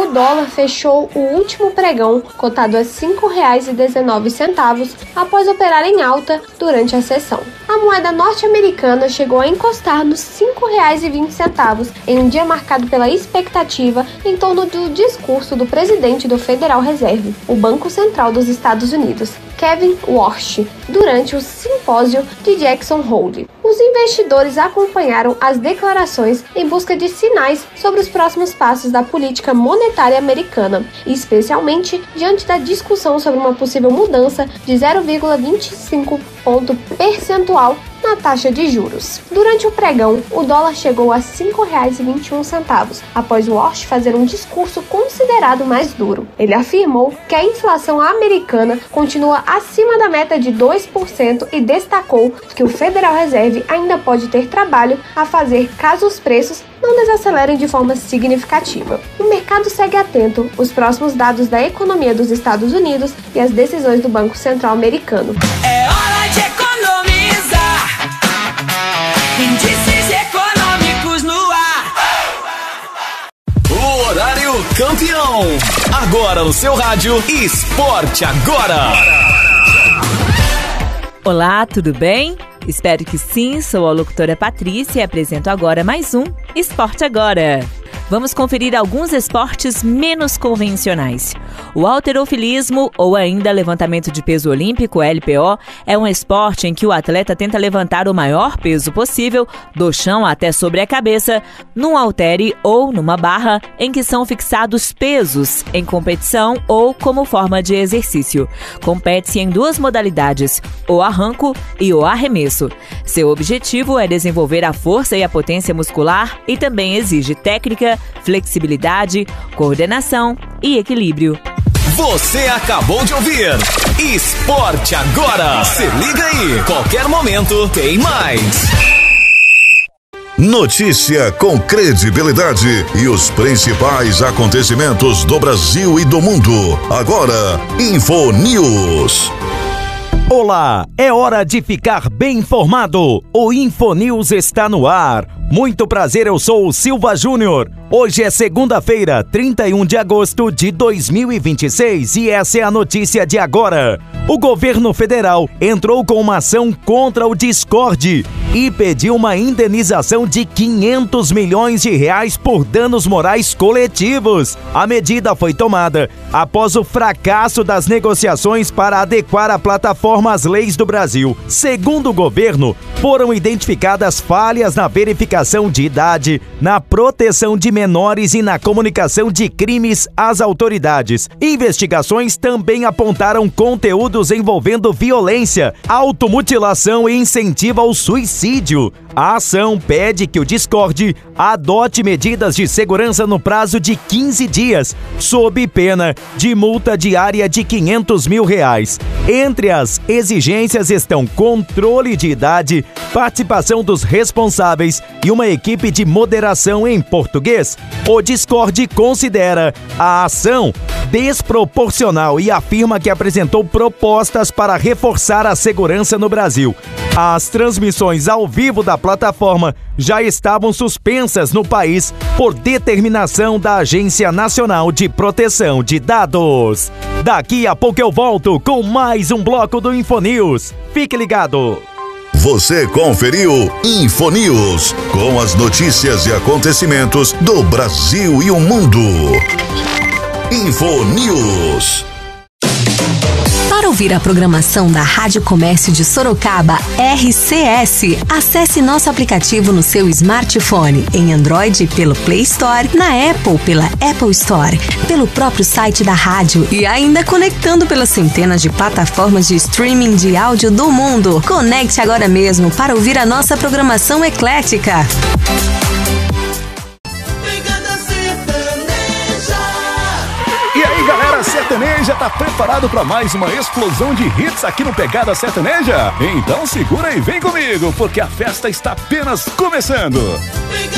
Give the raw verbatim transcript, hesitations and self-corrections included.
dólar fechou o último pregão cotado a cinco reais e dezenove centavos após operar em alta durante a sessão. A moeda norte-americana chegou a encostar nos cinco reais e vinte centavos em um dia marcado pela expectativa em torno do discurso do presidente do Federal Reserve, o Banco Central dos Estados Unidos, Kevin Warsh, durante o simpósio de Jackson Hole. Os investidores acompanharam as declarações em busca de sinais sobre os próximos passos da política monetária americana, especialmente diante da discussão sobre uma possível mudança de zero vírgula vinte e cinco ponto percentual na taxa de juros. Durante o pregão, o dólar chegou a cinco reais e vinte e um centavos, após Warsh fazer um discurso considerado mais duro. Ele afirmou que a inflação americana continua acima da meta de dois por cento e destacou que o Federal Reserve ainda pode ter trabalho a fazer caso os preços não desacelerem de forma significativa. O mercado segue atento aos próximos dados da economia dos Estados Unidos e as decisões do Banco Central americano. É hora de economizar. Índices econômicos no ar. O horário campeão. Agora no seu rádio, Esporte Agora. Olá, tudo bem? Espero que sim, sou a locutora Patrícia e apresento agora mais um Esporte Agora. Vamos conferir alguns esportes menos convencionais. O halterofilismo, ou ainda levantamento de peso olímpico, L P O, é um esporte em que o atleta tenta levantar o maior peso possível do chão até sobre a cabeça, num haltere ou numa barra em que são fixados pesos em competição ou como forma de exercício. Compete-se em duas modalidades, o arranco e o arremesso. Seu objetivo é desenvolver a força e a potência muscular e também exige técnica, flexibilidade, coordenação e equilíbrio. Você acabou de ouvir Esporte Agora. Se liga aí, qualquer momento tem mais. Notícia com credibilidade e os principais acontecimentos do Brasil e do mundo. Agora, Infonews. Olá, é hora de ficar bem informado. O Infonews está no ar. Muito prazer, eu sou o Silva Júnior. Hoje é segunda-feira, trinta e um de agosto de dois mil e vinte e seis e essa é a notícia de agora. O governo federal entrou com uma ação contra o Discord e pediu uma indenização de quinhentos milhões de reais por danos morais coletivos. A medida foi tomada após o fracasso das negociações para adequar a plataforma às leis do Brasil. Segundo o governo, foram identificadas falhas na verificação de idade, na proteção de menores e na comunicação de crimes às autoridades. Investigações também apontaram conteúdos envolvendo violência, automutilação e incentivo ao suicídio. A ação pede que o Discord adote medidas de segurança no prazo de quinze dias, sob pena de multa diária de quinhentos mil reais. Entre as exigências estão controle de idade, participação dos responsáveis e uma equipe de moderação em português. O Discord considera a ação desproporcional e afirma que apresentou propostas para reforçar a segurança no Brasil. As transmissões ao vivo da plataforma já estavam suspensas no país por determinação da Agência Nacional de Proteção de Dados. Daqui a pouco eu volto com mais um bloco do Infonews. Fique ligado! Você conferiu Infonews, com as notícias e acontecimentos do Brasil e o mundo. Infonews. Para ouvir a programação da Rádio Comércio de Sorocaba, R C S, acesse nosso aplicativo no seu smartphone, em Android pelo Play Store, na Apple pela Apple Store, pelo próprio site da rádio e ainda conectando pelas centenas de plataformas de streaming de áudio do mundo. Conecte agora mesmo para ouvir a nossa programação eclética. E aí, galera, sertaneja tá preparado para mais uma explosão de hits aqui no Pegada Sertaneja? Então segura e vem comigo, porque a festa está apenas começando.